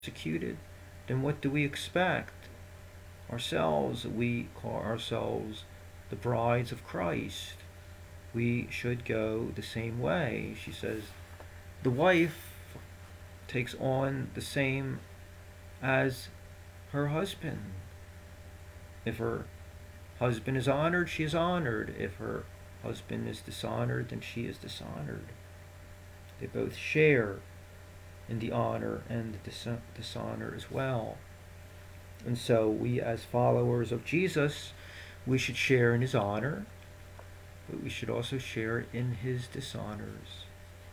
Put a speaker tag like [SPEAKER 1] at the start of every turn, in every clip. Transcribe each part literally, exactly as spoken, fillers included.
[SPEAKER 1] persecuted, then what do we expect? Ourselves, we call ourselves the brides of Christ. We should go the same way. She says the wife takes on the same as her husband. If her husband is honored, she is honored. If her husband is dishonored, then she is dishonored. They both share in the honor and the dis- dishonor as well. And so we, as followers of Jesus, we should share in his honor, but we should also share in his dishonors.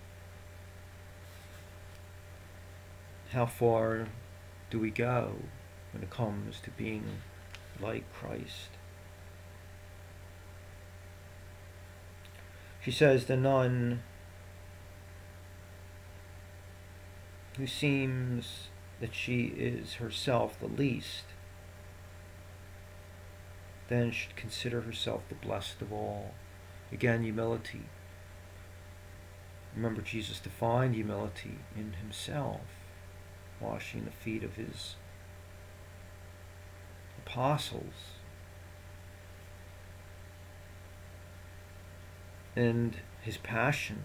[SPEAKER 1] How far do we go when it comes to being like Christ? She says the nun who seems that she is herself the least, then should consider herself the blessed of all. Again, humility. Remember, Jesus defined humility in himself, washing the feet of his apostles. And his passion.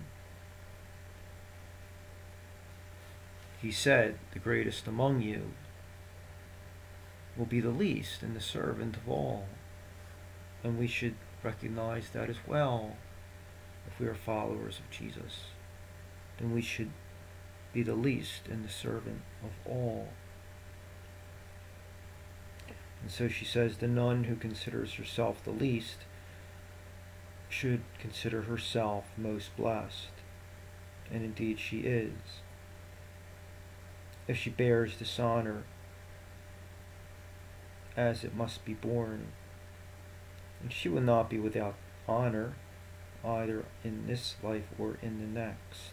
[SPEAKER 1] He said, the greatest among you will be the least and the servant of all. And we should recognize that as well. If we are followers of Jesus, then we should be the least and the servant of all. And so she says the nun who considers herself the least should consider herself most blessed. And indeed she is. If she bears dishonor, as it must be borne, and she will not be without honor, either in this life or in the next.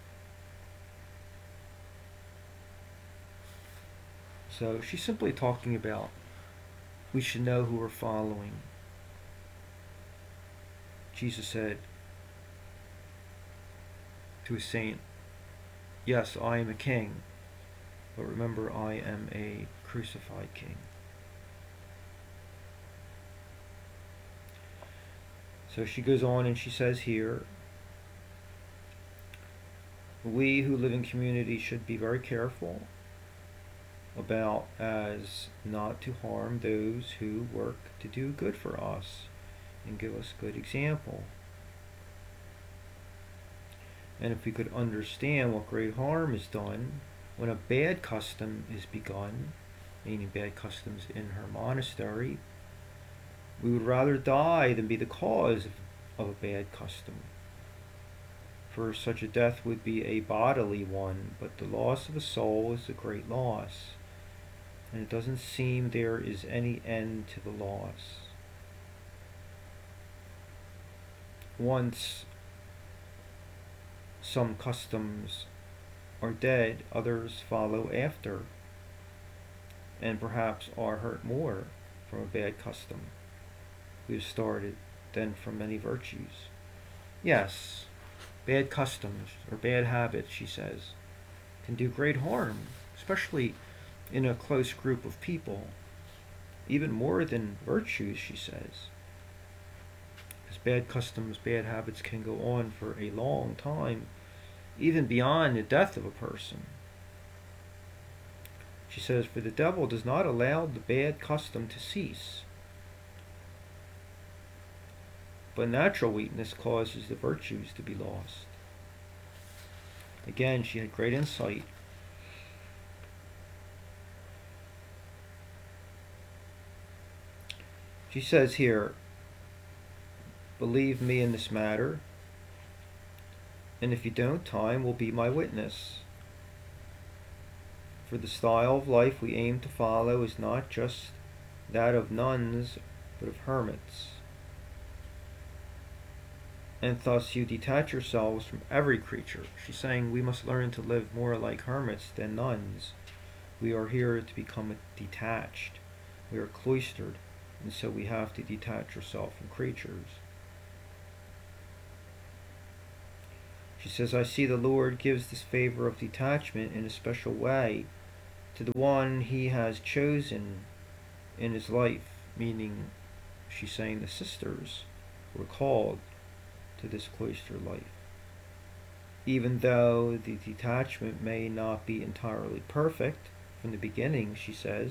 [SPEAKER 1] So she's simply talking about we should know who we're following. Jesus said to a saint, yes, I am a king, but remember, I am a crucified king. So she goes on and she says here, we who live in community should be very careful about as not to harm those who work to do good for us and give us good example. And if we could understand what great harm is done when a bad custom is begun, meaning bad customs in her monastery, we would rather die than be the cause of a bad custom. For such a death would be a bodily one, but the loss of a soul is a great loss. And it doesn't seem there is any end to the loss. Once some customs are dead, others follow after, and perhaps are hurt more from a bad custom we have started than from many virtues. Yes, bad customs or bad habits, she says, can do great harm, especially in a close group of people, even more than virtues, she says. Because bad customs, bad habits can go on for a long time, even beyond the death of a person. She says, for the devil does not allow the bad custom to cease, but natural weakness causes the virtues to be lost. Again, she had great insight. She says here, believe me in this matter, and if you don't, time will be my witness. For the style of life we aim to follow is not just that of nuns, but of hermits. And thus you detach yourselves from every creature. She's saying we must learn to live more like hermits than nuns. We are here to become detached. We are cloistered, and so we have to detach ourselves from creatures. She says, I see the Lord gives this favor of detachment in a special way to the one he has chosen in his life, meaning she's saying the sisters were called to this cloister life. Even though the detachment may not be entirely perfect from the beginning, she says,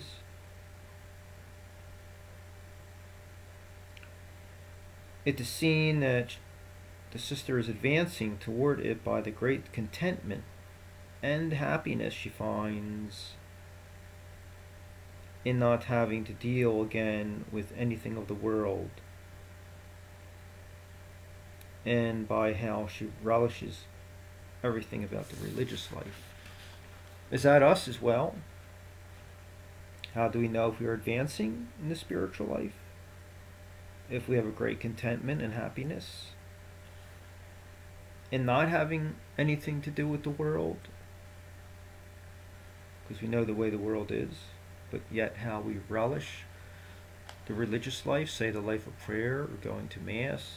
[SPEAKER 1] it is seen that the sister is advancing toward it by the great contentment and happiness she finds in not having to deal again with anything of the world, and by how she relishes everything about the religious life. Is that us as well? How do we know if we are advancing in the spiritual life? If we have a great contentment and happiness in not having anything to do with the world, because we know the way the world is, but yet how we relish the religious life, say the life of prayer or going to Mass,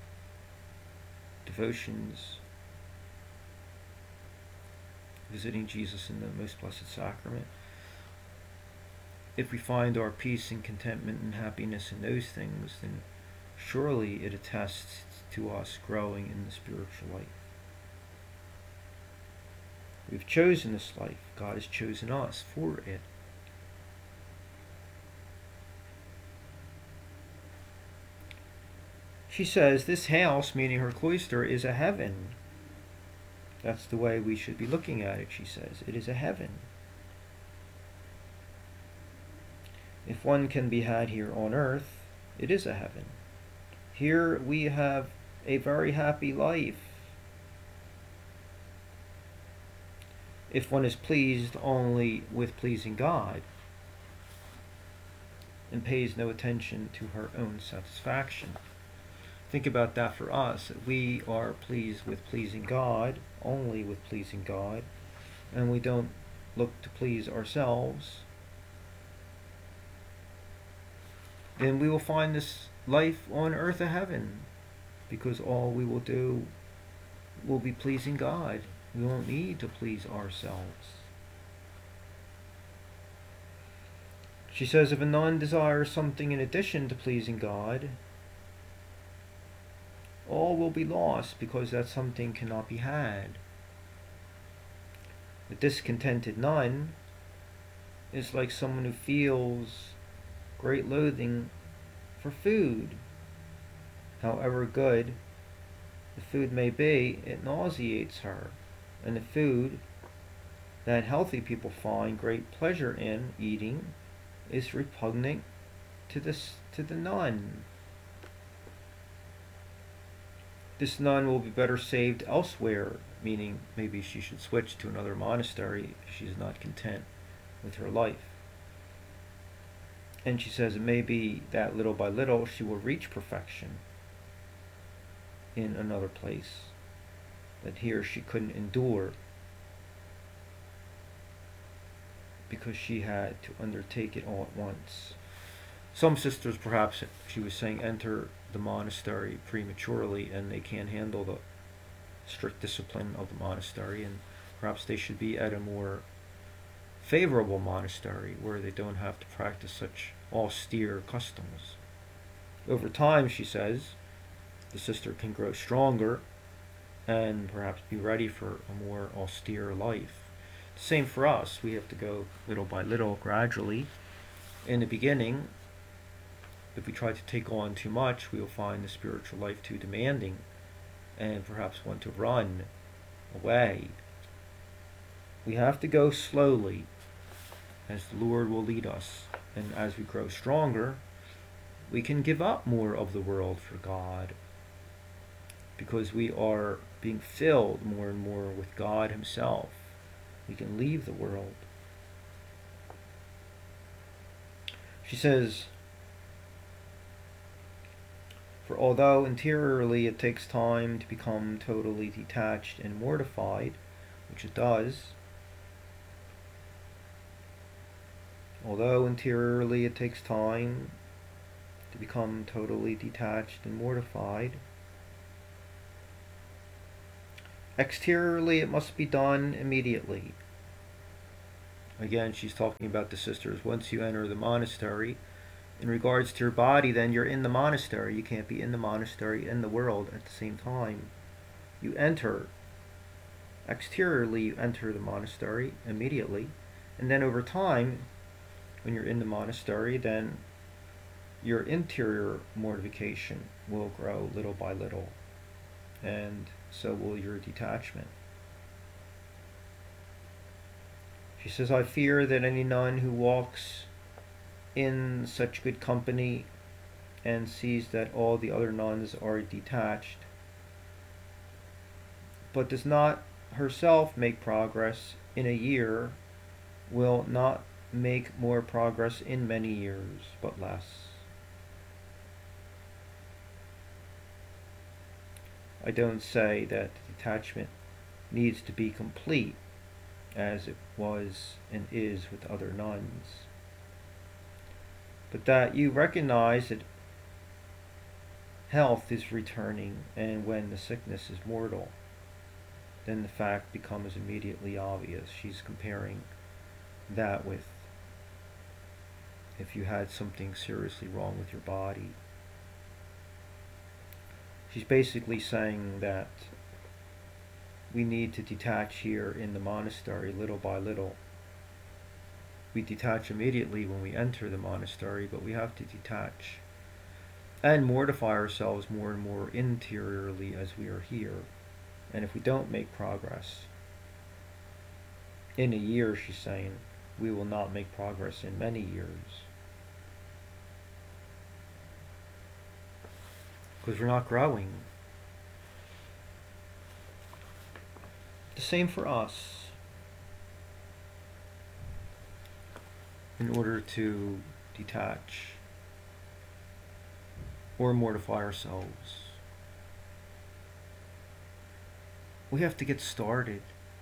[SPEAKER 1] devotions, visiting Jesus in the most blessed sacrament. If we find our peace and contentment and happiness in those things, then surely it attests to us growing in the spiritual life. We've chosen this life. God has chosen us for it. She says this house, meaning her cloister, is a heaven. That's the way we should be looking at it, she says. It is a heaven. If one can be had here on earth, it is a heaven. Here we have a very happy life. If one is pleased only with pleasing God and pays no attention to her own satisfaction. Think about that for us. We are pleased with pleasing God, only with pleasing God, and we don't look to please ourselves. Then we will find this life on earth a heaven, because all we will do will be pleasing God. We won't need to please ourselves. She says if a nun desires something in addition to pleasing God, all will be lost because that something cannot be had. The discontented nun is like someone who feels great loathing for food. However good the food may be, it nauseates her. And the food that healthy people find great pleasure in eating is repugnant to this to the nun. This nun will be better saved elsewhere, meaning maybe she should switch to another monastery if she's not content with her life. And she says it may be that little by little she will reach perfection in another place that here she couldn't endure because she had to undertake it all at once. Some sisters, perhaps, she was saying, enter the monastery prematurely and they can't handle the strict discipline of the monastery, and perhaps they should be at a more favorable monastery where they don't have to practice such austere customs. Over time, she says, the sister can grow stronger and perhaps be ready for a more austere life. Same for us. We have to go little by little, gradually. In the beginning, if we try to take on too much, we will find the spiritual life too demanding and perhaps want to run away. We have to go slowly as the Lord will lead us. And as we grow stronger, we can give up more of the world for God because we are being filled more and more with God Himself. We can leave the world. She says, for although interiorly it takes time to become totally detached and mortified, which it does, although interiorly it takes time to become totally detached and mortified, exteriorly it must be done immediately. Again, she's talking about the sisters. Once you enter the monastery, in regards to your body, then you're in the monastery. You can't be in the monastery and the world at the same time. You enter, exteriorly, you enter the monastery immediately, and then over time, when you're in the monastery, then your interior mortification will grow little by little, and so will your detachment. She says, I fear that any nun who walks in such good company and sees that all the other nuns are detached, but does not herself make progress in a year, will not make more progress in many years, but less. I don't say that the detachment needs to be complete as it was and is with other nuns, but that you recognize that health is returning, and when the sickness is mortal, then the fact becomes immediately obvious. She's comparing that with if you had something seriously wrong with your body. She's basically saying that we need to detach here in the monastery little by little. We detach immediately when we enter the monastery, but we have to detach and mortify ourselves more and more interiorly as we are here. And if we don't make progress in a year, she's saying, we will not make progress in many years. Because we're not growing. The same for us. In order to detach or mortify ourselves, we have to get started.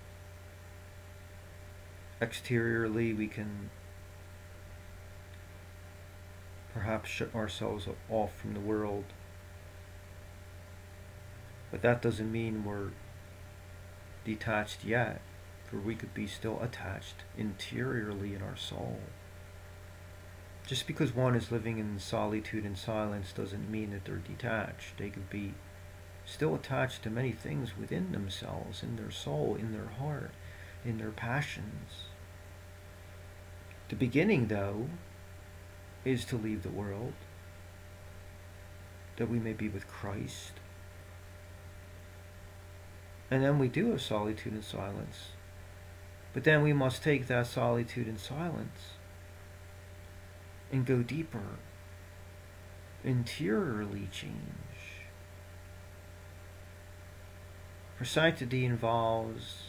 [SPEAKER 1] Exteriorly, we can perhaps shut ourselves off from the world, but that doesn't mean we're detached yet, for we could be still attached interiorly in our soul. Just because one is living in solitude and silence doesn't mean that they're detached. They could be still attached to many things within themselves, in their soul, in their heart, in their passions. The beginning, though, is to leave the world, that we may be with Christ. And then we do have solitude and silence. But then we must take that solitude and silence and go deeper, interiorly change. For sanctity involves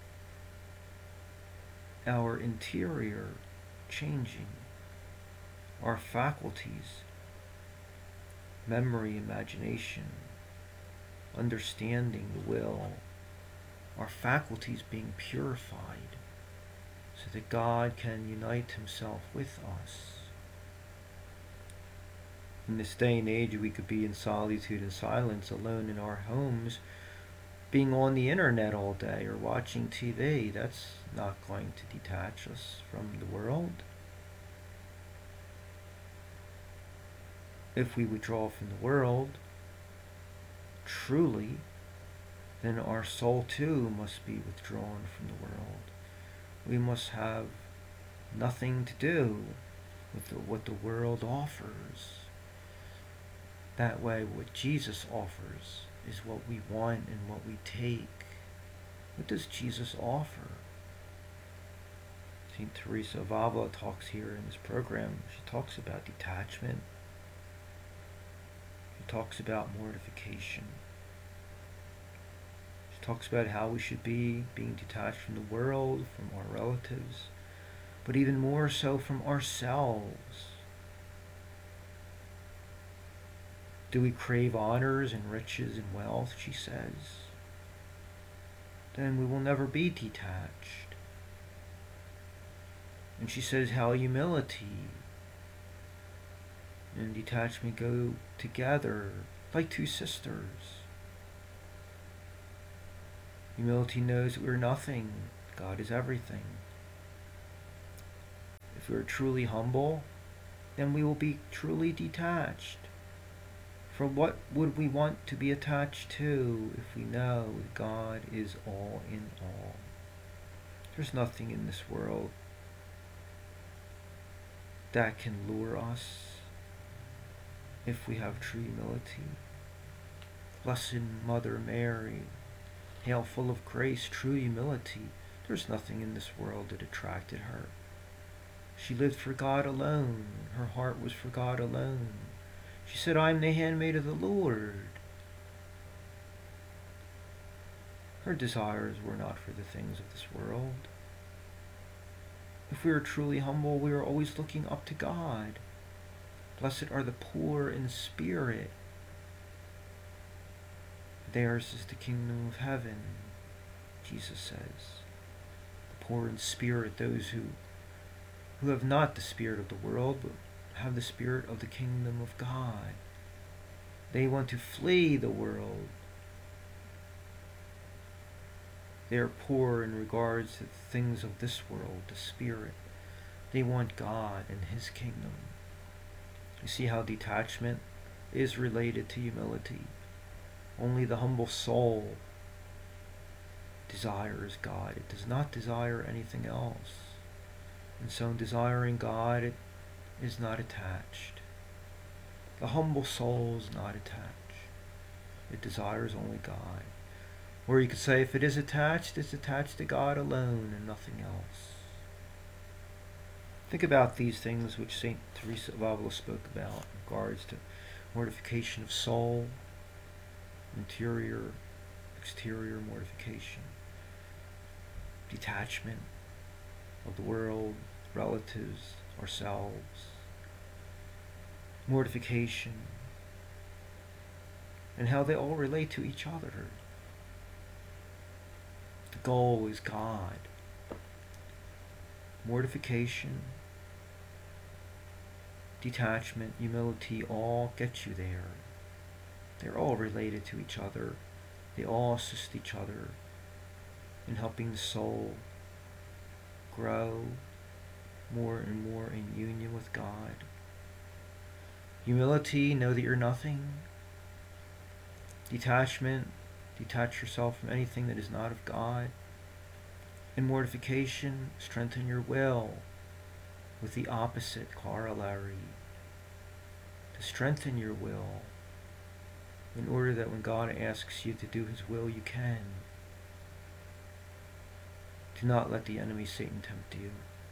[SPEAKER 1] our interior changing, our faculties, memory, imagination, understanding, the will, our faculties being purified so that God can unite himself with us. In this day and age, we could be in solitude and silence, alone in our homes, being on the internet all day or watching T V. That's not going to detach us from the world. If we withdraw from the world, truly, then our soul too must be withdrawn from the world. We must have nothing to do with the, what the world offers. That way, what Jesus offers is what we want and what we take. What does Jesus offer? Saint Teresa of Avila talks here in this program. She talks about detachment. She talks about mortification. She talks about how we should be being detached from the world, from our relatives, but even more so from ourselves. Do we crave honors and riches and wealth, she says? Then we will never be detached. And she says how humility and detachment go together like two sisters. Humility knows that we're nothing. God is everything. If we are truly humble, then we will be truly detached. For what would we want to be attached to if we know that God is all in all? There's nothing in this world that can lure us if we have true humility. Blessed Mother Mary, hail full of grace, true humility. There's nothing in this world that attracted her. She lived for God alone. Her heart was for God alone. She said, I'm the handmaid of the Lord. Her desires were not for the things of this world. If we are truly humble, we are always looking up to God. Blessed are the poor in spirit. Theirs is the kingdom of heaven, Jesus says. The poor in spirit, those who, who have not the spirit of the world, but have the spirit of the kingdom of God. They want to flee the world. They are poor in regards to the things of this world, the spirit. They want God and His kingdom. You see how detachment is related to humility. Only the humble soul desires God. It does not desire anything else. And so in desiring God, it is not attached. The humble soul is not attached. It desires only God. Or you could say if it is attached, it's attached to God alone and nothing else. Think about these things which Saint Teresa of Avila spoke about in regards to mortification of soul, interior, exterior mortification, detachment of the world, relatives, ourselves, mortification, and how they all relate to each other. The goal is God. Mortification, detachment, humility all get you there. They're all related to each other. They all assist each other in helping the soul grow more and more in union with God. Humility, know that you're nothing. Detachment, detach yourself from anything that is not of God. In mortification, strengthen your will with the opposite corollary. To strengthen your will in order that when God asks you to do His will, you can. Do not let the enemy Satan tempt you.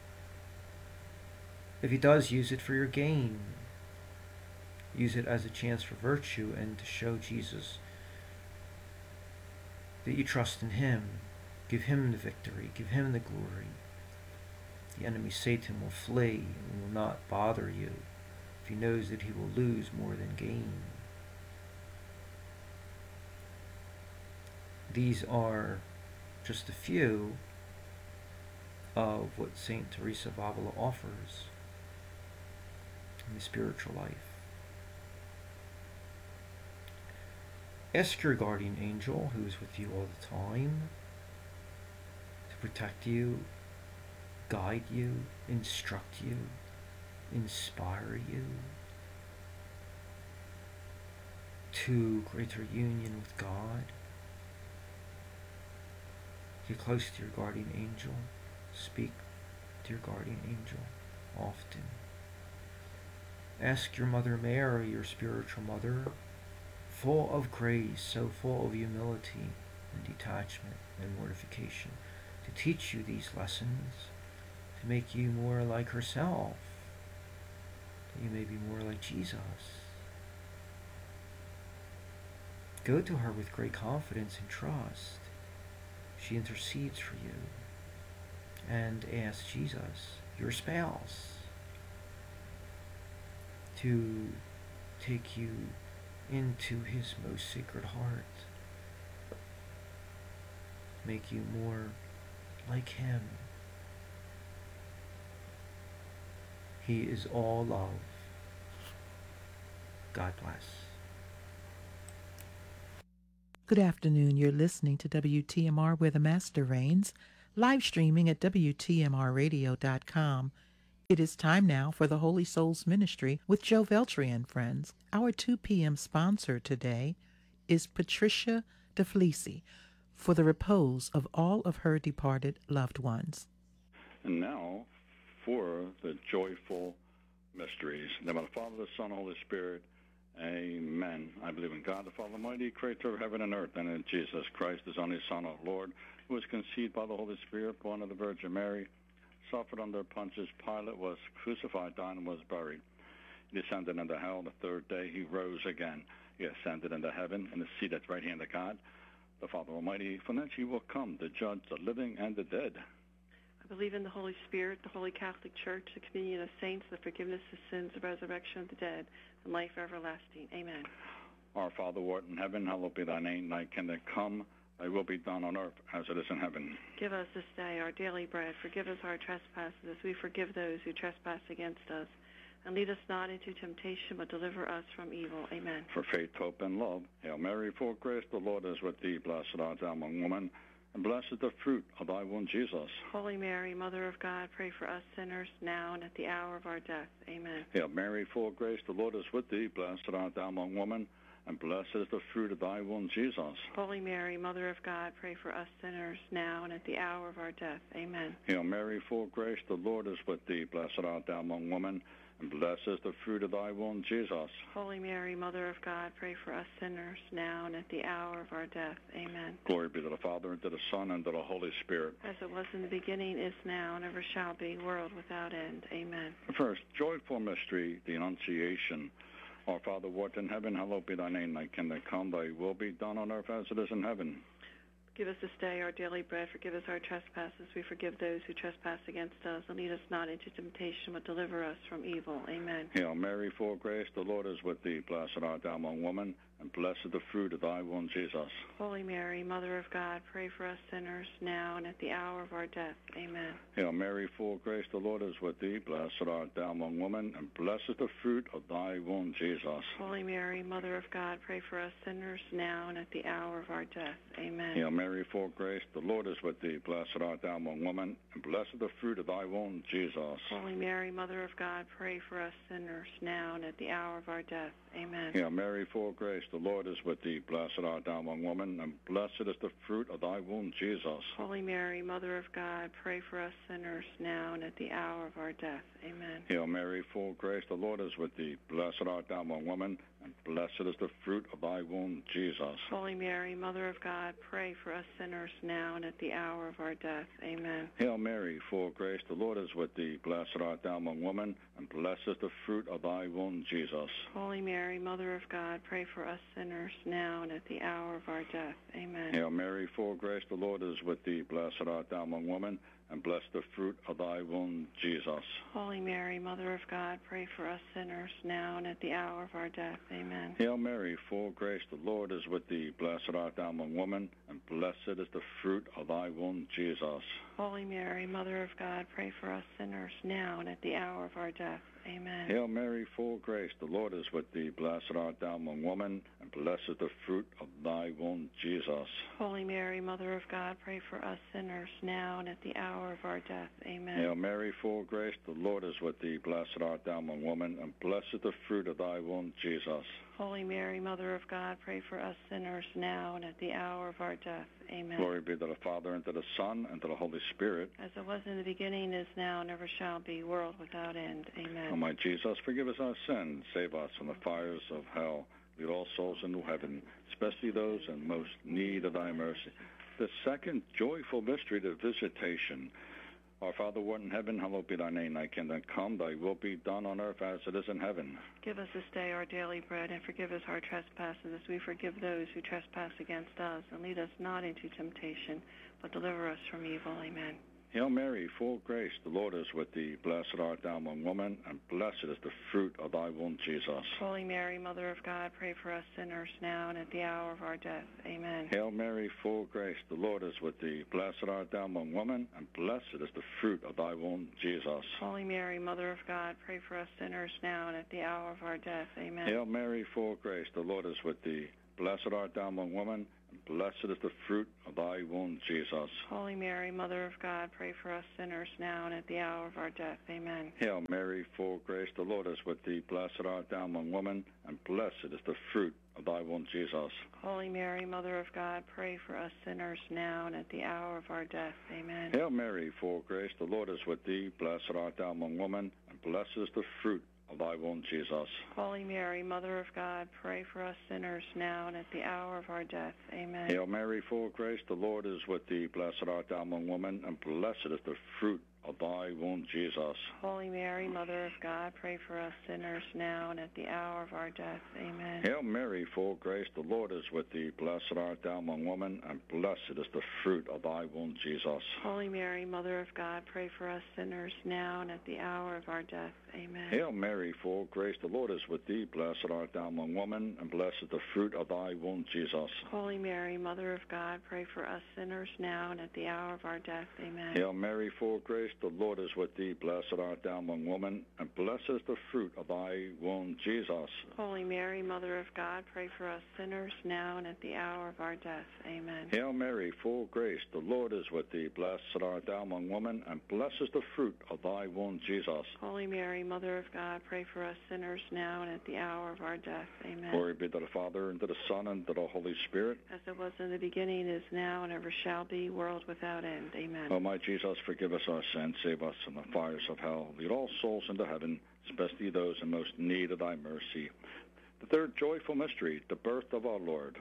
[SPEAKER 1] If he does, use it for your gain. Use it as a chance for virtue and to show Jesus that you trust in Him. Give Him the victory. Give Him the glory. The enemy Satan will flee and will not bother you if he knows that he will lose more than gain. These are just a few of what Saint Teresa of Avila offers in the spiritual life. Ask your guardian angel, who is with you all the time, to protect you, guide you, instruct you, inspire you to greater union with God. Get close to your guardian angel. Speak to your guardian angel often. Ask your Mother Mary, your spiritual mother, full of grace, so full of humility and detachment and mortification, to teach you these lessons, to make you more like herself, that you may be more like Jesus. Go to her with great confidence and trust. She intercedes for you. And ask Jesus, your spouse, to take you into His most sacred heart, make you more like Him. He is all love. God bless.
[SPEAKER 2] Good afternoon. You're listening to W T M R, where the Master reigns, live streaming at W T M R radio dot com It is time now for the Holy Souls Ministry with Joe Veltri and friends. Our two p.m. sponsor today is Patricia DeFelici for the repose of all of her departed loved ones.
[SPEAKER 3] And now for the joyful mysteries. In the name of the Father, the Son, and the Holy Spirit. Amen. I believe in God, the Father Almighty, creator of heaven and earth, and in Jesus Christ, his only Son, our Lord, who was conceived by the Holy Spirit, born of the Virgin Mary, suffered under Pontius Pilate, was crucified, died, and was buried. He descended into hell. The third day he rose again. He ascended into heaven, and is seated at the right hand of God, the Father Almighty. From thence he will come to judge the living and the dead.
[SPEAKER 4] I believe in the Holy Spirit, the Holy Catholic Church, the communion of saints, the forgiveness of sins, the resurrection of the dead, and life everlasting. Amen.
[SPEAKER 3] Our Father, who art in heaven, hallowed be thy name. Thy kingdom come, thy will be done on earth as it is in heaven.
[SPEAKER 4] Give us this day our daily bread. Forgive us our trespasses, as we forgive those who trespass against us. And lead us not into temptation, but deliver us from evil. Amen.
[SPEAKER 3] For faith, hope, and love. Hail Mary, full of grace, the Lord is with thee. Blessed art thou among women, and blessed is the fruit of thy womb, Jesus.
[SPEAKER 4] Holy Mary, Mother of God, pray for us sinners, now and at the hour of our death. Amen.
[SPEAKER 3] Hail Mary, full of grace, the Lord is with thee. Blessed art thou among women, and blessed is the fruit of thy womb, Jesus.
[SPEAKER 4] Holy Mary, Mother of God, pray for us sinners, now and at the hour of our death. Amen.
[SPEAKER 3] Hail Mary, full of grace, the Lord is with thee. Blessed art thou among women, and blessed is the fruit of thy womb, Jesus.
[SPEAKER 4] Holy Mary, Mother of God, pray for us sinners, now and at the hour of our death. Amen.
[SPEAKER 3] Glory be to the Father, and to the Son, and to the Holy Spirit.
[SPEAKER 4] As it was in the beginning, is now, and ever shall be, world without end. Amen.
[SPEAKER 3] First, joyful mystery, the Annunciation. Our Father, who art in heaven, hallowed be thy name. Thy kingdom come, thy will be done on earth as it is in heaven.
[SPEAKER 4] Give us this day our daily bread. Forgive us our trespasses. We forgive those who trespass against us. And lead us not into temptation, but deliver us from evil. Amen.
[SPEAKER 3] Hail Mary, full of grace, the Lord is with thee. Blessed art thou among women, and blessed is the fruit of thy womb, Jesus.
[SPEAKER 4] Holy Mary, Mother of God, pray for us sinners, now and at the hour of our death. Amen.
[SPEAKER 3] Hail Mary, full of grace, the Lord is with thee. Blessed art thou among women, and blessed is the fruit of thy womb, Jesus.
[SPEAKER 4] Holy Mary, Mother of God, pray for us sinners, now and at the hour of our death. Amen.
[SPEAKER 3] Hail Mary, full of grace, the Lord is with thee. Blessed art thou among women, and blessed is the fruit of thy womb, Jesus.
[SPEAKER 4] Holy Mary, Mother of God, pray for us sinners, now and at the hour of our death. Amen.
[SPEAKER 3] Hail Mary, full of grace, the Lord is with thee. Blessed art thou among women, and blessed is the fruit of thy womb, Jesus.
[SPEAKER 4] Holy Mary, Mother of God, pray for us sinners, now and at the hour of our death. Amen.
[SPEAKER 3] Hail Mary, full of grace, the Lord is with thee. Blessed art thou among women, and blessed is the fruit of thy womb, Jesus.
[SPEAKER 4] Holy Mary, Mother of God, pray for us sinners, now and at the hour of our death. Amen.
[SPEAKER 3] Hail Mary, full of grace, the Lord is with thee. Blessed art thou among women, and blessed is the fruit of thy womb, Jesus.
[SPEAKER 4] Holy Mary, Mother of God, pray for us sinners, now and at the hour of our death. Amen.
[SPEAKER 3] Hail Mary, full of grace, the Lord is with thee. Blessed art thou among women, and blessed the fruit of thy womb, Jesus.
[SPEAKER 4] Holy Mary, Mother of God, pray for us sinners, now and at the hour of our death. Amen.
[SPEAKER 3] Hail Mary, full of grace, the Lord is with thee. Blessed art thou among women, and blessed is the fruit of thy womb, Jesus.
[SPEAKER 4] Holy Mary, Mother of God, pray for us sinners, now and at the hour of our death. Amen.
[SPEAKER 3] Hail Mary, full of grace, the Lord is with thee. Blessed art thou among women, and blessed is the fruit of thy womb, Jesus.
[SPEAKER 4] Holy Mary, Mother of God, pray for us sinners, now and at the hour of our death. Amen.
[SPEAKER 3] Hail Mary, full of grace, the Lord is with thee. Blessed art thou among women, and blessed is the fruit of thy womb, Jesus.
[SPEAKER 4] Holy Mary, Mother of God, pray for us sinners, now and at the hour of our death. Amen.
[SPEAKER 3] Glory be to the Father, and to the Son, and to the Holy Spirit.
[SPEAKER 4] As it was in the beginning, is now, and ever shall be, world without end. Amen.
[SPEAKER 3] O my Jesus, forgive us our sins, save us from the fires of hell, lead all souls into heaven, especially those in most need of thy mercy. The second joyful mystery, the Visitation. Our Father, who art in heaven, hallowed be thy name. Thy kingdom come, thy will be done on earth as it is in heaven.
[SPEAKER 4] Give us this day our daily bread, and forgive us our trespasses, as we forgive those who trespass against us. And lead us not into temptation, but deliver us from evil. Amen.
[SPEAKER 3] Hail Mary, full of grace, the Lord is with thee. Blessed art thou among women, and blessed is the fruit of thy womb, Jesus.
[SPEAKER 4] Holy Mary, Mother of God, pray for us sinners, now and at the hour of our death. Amen.
[SPEAKER 3] Hail Mary, full of grace, the Lord is with thee. Blessed art thou among women, and blessed is the fruit of thy womb, Jesus.
[SPEAKER 4] Holy Mary, Mother of God, pray for us sinners, now and at the hour of our death. Amen.
[SPEAKER 3] Hail Mary, full of grace, the Lord is with thee. Blessed art thou among women, and blessed is the fruit of thy womb, Jesus.
[SPEAKER 4] Holy Mary, Mother of God, pray for us sinners now and at the hour of our death. Amen.
[SPEAKER 3] Hail Mary, full of grace, the Lord is with thee. Blessed art thou among women, and blessed is the fruit of thy womb, Jesus.
[SPEAKER 4] Holy Mary, Mother of God, pray for us sinners now and at the hour of our death. Amen.
[SPEAKER 3] Hail Mary, full of grace, the Lord is with thee. Blessed art thou among women, and blessed is the fruit of thy womb, Jesus.
[SPEAKER 4] Holy Mary, Mother of God, pray for us sinners now and at the hour of our death. Amen.
[SPEAKER 3] Hail Mary, full of grace, the Lord is with thee. Blessed art thou among women, and blessed is the fruit of thy womb, Jesus.
[SPEAKER 4] Holy Mary, Mother of God, pray for us sinners now and at the hour of our death. Amen.
[SPEAKER 3] Hail Mary, full of grace, the Lord is with thee. Blessed art thou among women, and blessed is the fruit of thy womb, Jesus.
[SPEAKER 4] Holy Mary, Mother of God, pray for us sinners now and at the hour of our death. Amen.
[SPEAKER 3] Hail Mary, full of grace, the Lord is with thee. Blessed art thou among women, and blessed is the fruit of thy womb, Jesus.
[SPEAKER 4] Holy Mary, Mother of God, pray for us sinners now and at the hour of our death. Amen.
[SPEAKER 3] Hail Mary, full of grace, the Lord is with thee. Blessed art thou among women, and blessed is the fruit of thy womb, Jesus.
[SPEAKER 4] Holy Mary, Mother of God, pray for us sinners now and at the hour of our death. Amen.
[SPEAKER 3] Hail Mary, full of grace, the Lord is with thee. Blessed art thou among women, and blessed is the fruit of thy womb, Jesus.
[SPEAKER 4] Holy Mary, Mother of God, pray for us sinners now and at the hour of our death. Amen.
[SPEAKER 3] Glory be to the Father, and to the Son, and to the Holy Spirit.
[SPEAKER 4] As it was in the beginning, is now, and ever shall be, world without end. Amen.
[SPEAKER 3] O my Jesus, forgive us our sins, save us from the fires of hell. Lead all souls into heaven, especially those in most need of thy mercy. The third joyful mystery, the birth of our Lord.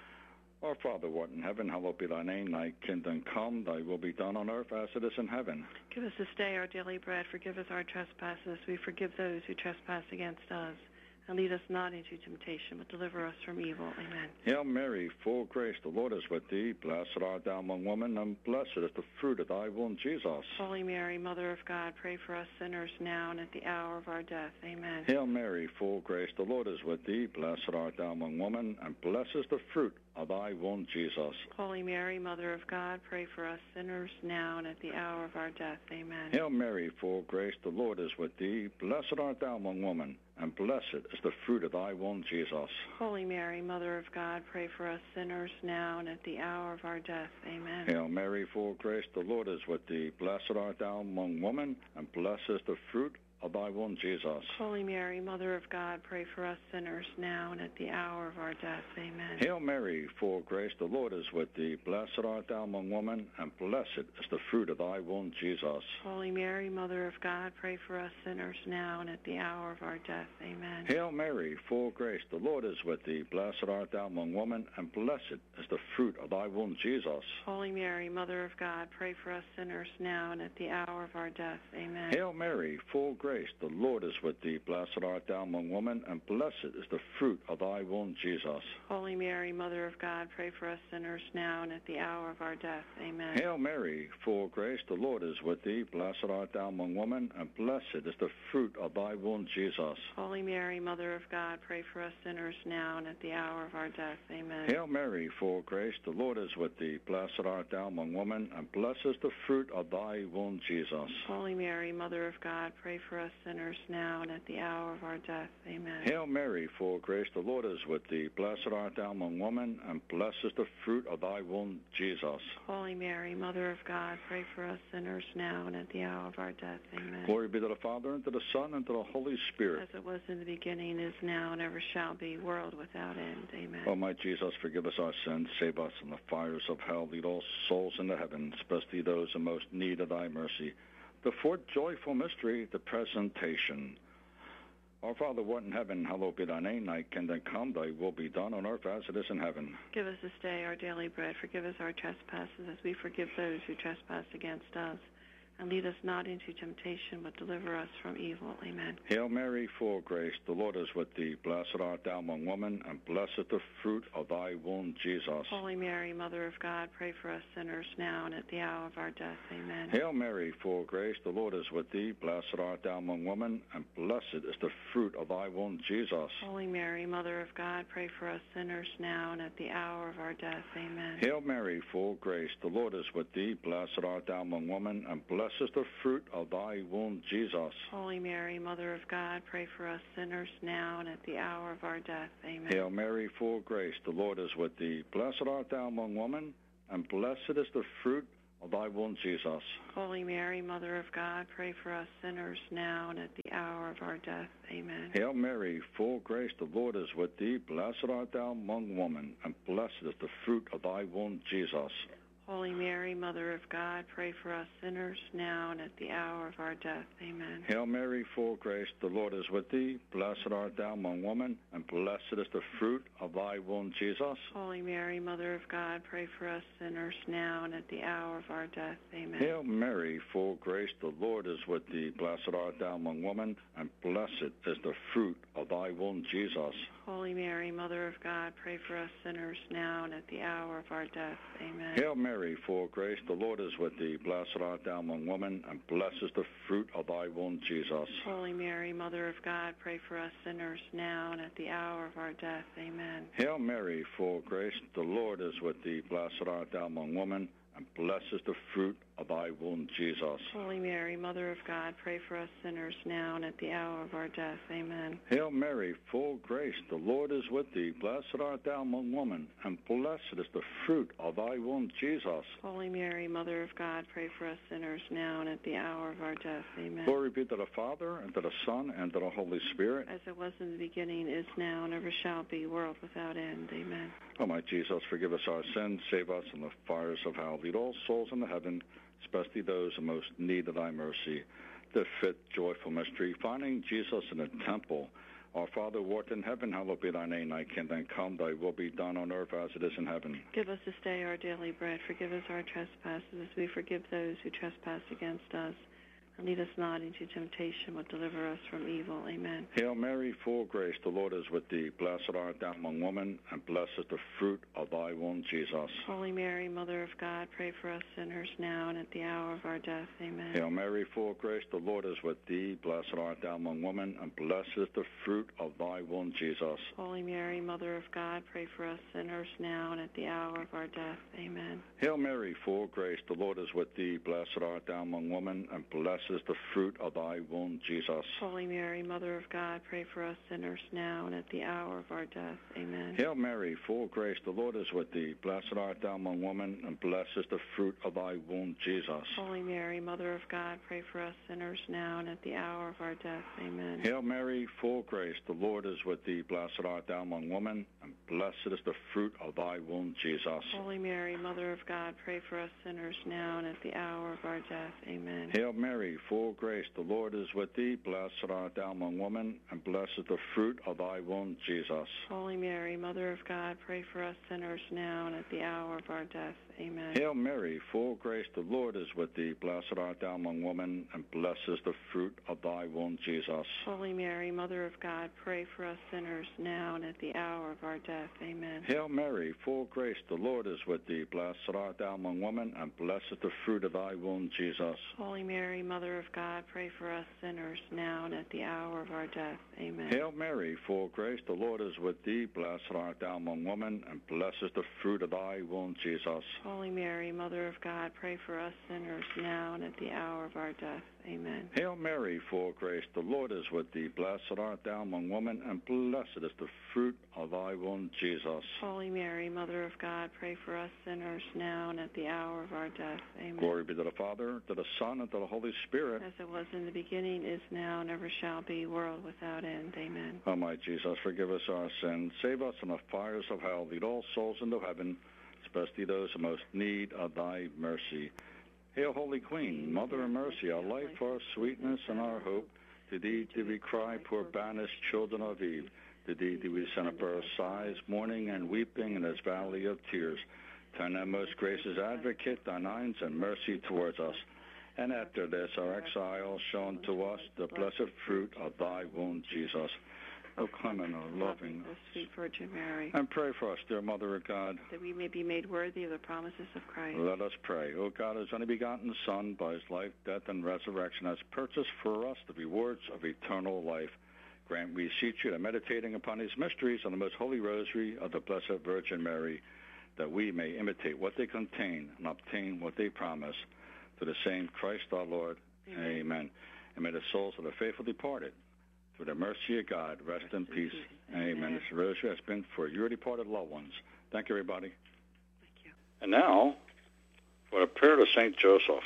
[SPEAKER 3] Our Father, who art in heaven, hallowed be thy name. Thy kingdom come, thy will be done on earth as it is in heaven.
[SPEAKER 4] Give us this day our daily bread. Forgive us our trespasses. We forgive those who trespass against us. And lead us not into temptation, but deliver us from evil. Amen.
[SPEAKER 3] Hail Mary, full of grace, the Lord is with thee. Blessed art thou among women, and blessed is the fruit of thy womb, Jesus.
[SPEAKER 4] Holy Mary, Mother of God, pray for us sinners now and at the hour of our death. Amen.
[SPEAKER 3] Hail Mary, full of grace, the Lord is with thee. Blessed art thou among women, and blessed is the fruit of thy womb, Jesus.
[SPEAKER 4] Holy Mary, Mother of God, pray for us sinners now and at the hour of our death. Amen.
[SPEAKER 3] Hail Mary, full of grace, the Lord is with thee. Blessed art thou among women, and blessed is the fruit of thy womb, Jesus.
[SPEAKER 4] Holy Mary, Mother of God, pray for us sinners now and at the hour of our death. Amen.
[SPEAKER 3] Hail Mary, full of grace, the Lord is with thee. Blessed art thou among women, and blessed is the fruit of thy womb, Jesus.
[SPEAKER 4] Holy Mary, Mother of God, pray for us sinners now and at the hour of our death. Amen.
[SPEAKER 3] Hail Mary, full of grace, the Lord is with thee. Blessed art thou among women, and blessed is the fruit of thy womb, Jesus.
[SPEAKER 4] Holy Mary, Mother of God, pray for us sinners now and at the hour of our death. Amen.
[SPEAKER 3] Hail Mary, full of grace, the Lord is with thee. Blessed art thou among women, and blessed is the fruit of thy womb, Jesus.
[SPEAKER 4] Holy Mary, Mother of God, pray for us sinners now and at the hour of our death. Amen.
[SPEAKER 3] Hail Mary, full of grace, the Lord is with thee. Blessed art thou among women, and blessed is the fruit of thy womb, Jesus.
[SPEAKER 4] Holy Mary, Mother of God, pray for us sinners now and at the hour of our death. Amen.
[SPEAKER 3] Hail Mary, full of grace, the Lord is with thee. Blessed art thou among women, and blessed is the fruit of thy womb, Jesus.
[SPEAKER 4] Holy Mary, Mother of God, pray for us sinners now and at the hour of our death. Amen.
[SPEAKER 3] Hail Mary, full of grace, the Lord is with thee. Blessed art thou among women, and blessed is the fruit of thy womb, Jesus.
[SPEAKER 4] Holy Mary, Mother of God, pray for us sinners now and at the hour of our death. Amen.
[SPEAKER 3] Hail Mary, full of grace, the Lord is with thee. Blessed art thou among women, and blessed is the fruit of thy womb, Jesus.
[SPEAKER 4] Holy Mary, Mother of God, pray for us sinners now and at the hour of our death. Amen.
[SPEAKER 3] Glory be to the Father, and to the Son, and to the Holy Spirit.
[SPEAKER 4] As it was in the beginning, is now, and ever shall be, world without end. Amen.
[SPEAKER 3] O my Jesus, forgive us our sins, save us from the fires of hell, lead all souls into heaven, especially those in most need of thy mercy. The fourth joyful mystery, the presentation. Our Father, who art in heaven, hallowed be thy name. Thy kingdom come, thy will be done on earth as it is in heaven.
[SPEAKER 4] Give us this day our daily bread. Forgive us our trespasses as we forgive those who trespass against us. And lead us not into temptation, but deliver us from evil. Amen.
[SPEAKER 3] Hail Mary, full of grace, the Lord is with thee. Blessed art thou among women, and blessed the fruit of thy womb, Jesus.
[SPEAKER 4] Holy Mary, Mother of God, pray for us sinners now and at the hour of our death. Amen.
[SPEAKER 3] Hail Mary, full of grace, the Lord is with thee. Blessed art thou among women, and blessed is the fruit of thy womb, Jesus.
[SPEAKER 4] Holy Mary, Mother of God, pray for us sinners now and at the hour of our death. Amen.
[SPEAKER 3] Hail Mary, full of grace, the Lord is with thee. Blessed art thou among women, and blessed blessed is the fruit of thy womb, Jesus.
[SPEAKER 4] Holy Mary, Mother of God, pray for us sinners now and at the hour of our death. Amen.
[SPEAKER 3] Hail Mary, full of grace, the Lord is with thee. Blessed art thou among women, and blessed is the fruit of thy womb, Jesus.
[SPEAKER 4] Holy Mary, Mother of God, pray for us sinners now and at the hour of our death. Amen.
[SPEAKER 3] Hail Mary, full of grace, the Lord is with thee. Blessed art thou among women, and blessed is the fruit of thy womb, Jesus.
[SPEAKER 4] Holy Mary, Mother of God, pray for us sinners now and at the hour of our death. Amen.
[SPEAKER 3] Hail Mary, full of grace, the Lord is with thee. Blessed art thou among women, and blessed is the fruit of thy womb, Jesus.
[SPEAKER 4] Holy Mary, Mother of God, pray for us sinners now and at the hour of our death. Amen.
[SPEAKER 3] Hail Mary, full of grace, the Lord is with thee. Blessed art thou among women, and blessed is the fruit of thy womb, Jesus.
[SPEAKER 4] Holy Mary, Mother of God, pray for us sinners now and at the hour of our death. Amen.
[SPEAKER 3] Hail Mary, full of grace, the Lord is with thee. Blessed art thou among women, and blessed is the fruit of thy womb, Jesus.
[SPEAKER 4] Holy Mary, Mother of God, pray for us sinners now and at the hour of our death. Amen.
[SPEAKER 3] Hail Mary, full of grace, the Lord is with thee. Blessed art thou among women, and blessed is the fruit of thy womb, Jesus.
[SPEAKER 4] Holy Mary, Mother of God, pray for us sinners now and at the hour of our death. Amen.
[SPEAKER 3] Hail Mary, full of grace, the Lord is with thee. Blessed art thou among women, and blessed is the fruit of thy womb, Jesus.
[SPEAKER 4] Holy Mary, Mother of God, pray for us sinners now and at the hour of our death. Amen.
[SPEAKER 3] Glory be to the Father, and to the Son, and to the Holy Spirit.
[SPEAKER 4] As it was in the beginning, is now, and ever shall be, world without end. Amen.
[SPEAKER 3] O my Jesus, forgive us our sins, save us from the fires of hell. Lead all souls into heaven, especially those in most need of thy mercy. The fifth joyful mystery, finding Jesus in the temple. Our Father, who art in heaven, hallowed be thy name. Thy kingdom come, thy will be done on earth as it is in heaven.
[SPEAKER 4] Give us this day our daily bread. Forgive us our trespasses, as we forgive those who trespass against us. And lead us not into temptation, but deliver us from evil. Amen.
[SPEAKER 3] Hail Mary, full of grace, the Lord is with thee. Blessed art thou among women, and blessed is the fruit of thy womb, Jesus.
[SPEAKER 4] Holy Mary, Mother of God, pray for us sinners now and at the hour of our death. Amen.
[SPEAKER 3] Hail Mary, full of grace, the Lord is with thee. Blessed art thou among women, and blessed is the fruit of thy womb, Jesus.
[SPEAKER 4] Holy Mary, Mother of God, pray for us sinners now and at the hour of our death. Amen.
[SPEAKER 3] Hail Mary, full of grace, the Lord is with thee. Blessed art thou among women, and blessed is the fruit of thy womb, Jesus.
[SPEAKER 4] Holy Mary, Mother of God, pray for us sinners now and at the hour of our death. Amen.
[SPEAKER 3] Hail Mary, full of grace, the Lord is with thee. Blessed art thou among women, and blessed is the fruit of thy womb, Jesus.
[SPEAKER 4] Holy Mary, Mother of God, pray for us sinners now and at the hour of our death. Amen.
[SPEAKER 3] Hail Mary, full of grace, the Lord is with thee. Blessed art thou among women, and blessed is the fruit of thy womb, Jesus.
[SPEAKER 4] Holy Mary, Mother of God, pray for us sinners now and at the hour of our death. Amen.
[SPEAKER 3] Hail Mary, full of grace, the Lord is with thee. Blessed art thou among women, and blessed is the fruit of thy womb, Jesus.
[SPEAKER 4] Holy Mary, Mother of God, pray for us sinners now and at the hour of our death. Amen.
[SPEAKER 3] Hail Mary, full of grace, the Lord is with thee. Blessed art thou among women, and blessed is the fruit of thy womb, Jesus.
[SPEAKER 4] Holy Mary, Mother of God, pray for us sinners now and at the hour of our death. Amen.
[SPEAKER 3] Hail Mary, full of grace, the Lord is with thee. Blessed art thou among women, and blessed is the fruit of thy womb, Jesus.
[SPEAKER 4] Holy Mary, Mother of God, pray for us sinners now and at the hour of our death. Amen.
[SPEAKER 3] Hail Mary, full of grace, the Lord is with thee. Blessed art thou among women, and blessed is the fruit of thy womb, Jesus.
[SPEAKER 4] Holy Mary, Mother of God, pray for us sinners now and at the hour of our death. Amen.
[SPEAKER 3] Hail Mary, full of grace, the Lord is with thee. Blessed art thou among women, and blessed is the fruit of thy womb, Jesus.
[SPEAKER 4] Holy Mary, Mother of God, pray for us sinners now and at the hour of our death. Amen.
[SPEAKER 3] Glory be to the Father, to the Son, and to the Holy Spirit.
[SPEAKER 4] As it was in the beginning, is now, and ever shall be, world without end. Amen.
[SPEAKER 3] O my Jesus, forgive us our sins, save us from the fires of hell, lead all souls into heaven, especially those in most need of thy mercy. Hail, Holy Queen, Mother of mercy, our life, our sweetness, and our hope. To thee do we cry, poor banished children of Eve. To thee do we send up our sighs, mourning and weeping in this valley of tears. Turn thou, most gracious advocate, thine eyes and mercy towards us. And after this our exile, shown to us the blessed fruit of thy womb, Jesus. O clement, O loving,
[SPEAKER 4] O sweet Virgin Mary,
[SPEAKER 3] and pray for us, dear Mother of God,
[SPEAKER 4] that we may be made worthy of the promises of Christ.
[SPEAKER 3] Let us pray. O God, his only begotten Son, by his life, death, and resurrection, has purchased for us the rewards of eternal life. Grant, we beseech you, that meditating upon these mysteries on the most holy rosary of the Blessed Virgin Mary, that we may imitate what they contain and obtain what they promise. through the same Christ our Lord. Amen. Amen. And may the souls of the faithful departed, through the mercy of God, rest, rest in peace. peace. Amen. Amen. This rosary has been for your departed loved ones. Thank you, everybody.
[SPEAKER 4] Thank you.
[SPEAKER 3] And now, for a prayer to Saint Joseph.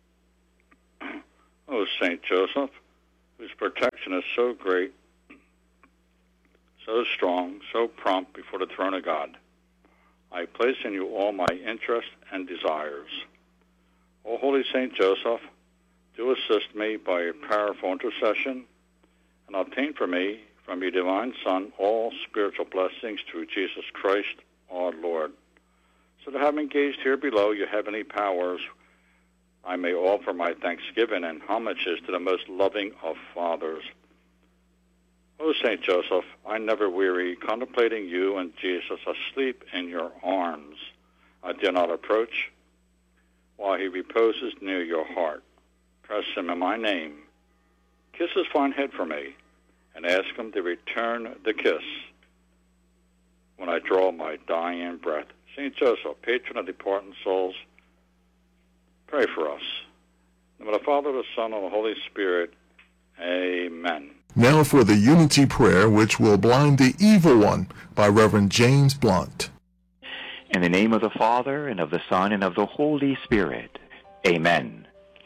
[SPEAKER 3] Oh, Saint Joseph, whose protection is so great, so strong, so prompt before the throne of God, I place in you all my interests and desires. O holy Saint Joseph, do assist me by your powerful intercession, and obtain for me from your divine Son all spiritual blessings through Jesus Christ our Lord, so that having gazed here below your heavenly powers, I may offer my thanksgiving and homages to the most loving of fathers. O Saint Joseph, I never weary contemplating you and Jesus asleep in your arms. I dare not approach while he reposes near your heart. Press him in my name. Kiss his fine head for me, and ask him to return the kiss when I draw my dying breath. Saint Joseph, patron of departing souls, pray for us. In the name of the Father, the Son, and the Holy Spirit. Amen.
[SPEAKER 5] Now for the Unity Prayer, which will blind the evil one, by Reverend James Blunt.
[SPEAKER 6] In the name of the Father, and of the Son, and of the Holy Spirit. Amen.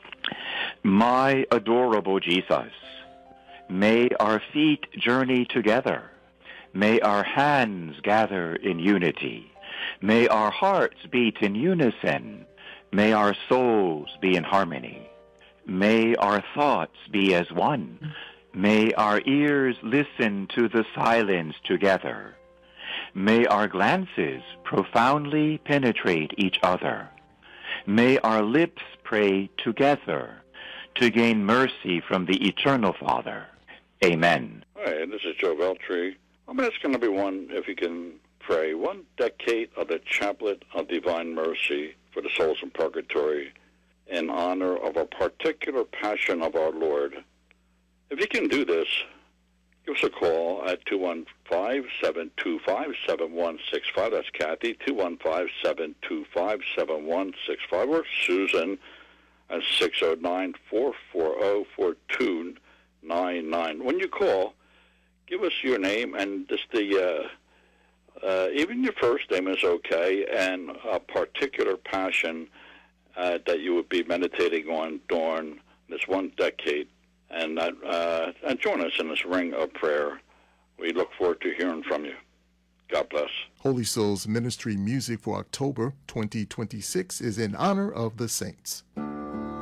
[SPEAKER 6] My adorable Jesus, may our feet journey together. May our hands gather in unity. May our hearts beat in unison. May our souls be in harmony. May our thoughts be as one. May our ears listen to the silence together. May our glances profoundly penetrate each other. May our lips pray together to gain mercy from the Eternal Father. Amen.
[SPEAKER 3] Hi, this is Joe Veltri. I'm asking everyone if you can pray one decade of the Chaplet of Divine Mercy for the souls in purgatory in honor of a particular passion of our Lord. If you can do this, give us a call at two one five, seven two five, seven one six five. That's Kathy, two one five, seven two five, seven one six five, or Susan at six oh nine, four four oh, four two nine nine. When you call, give us your name and just the, uh, uh, even your first name is okay, and a particular passion uh, that you would be meditating on during this one decade. And, uh, and join us in this ring of prayer. We look forward to hearing from you. God bless.
[SPEAKER 5] Holy Souls Ministry music for October twenty twenty-six is in honor of the saints.